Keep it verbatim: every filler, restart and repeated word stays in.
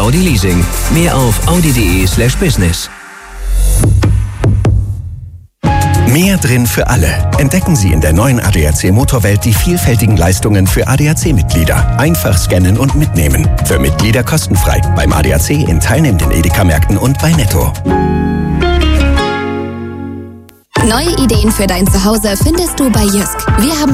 Audi Leasing. Mehr auf audi.de slash business. Mehr drin für alle. Entdecken Sie in der neuen A D A C Motorwelt die vielfältigen Leistungen für A D A C-Mitglieder. Einfach scannen und mitnehmen. Für Mitglieder kostenfrei. Beim A D A C in teilnehmenden Edeka-Märkten und bei Netto. Neue Ideen für dein Zuhause findest du bei Jysk. Wir haben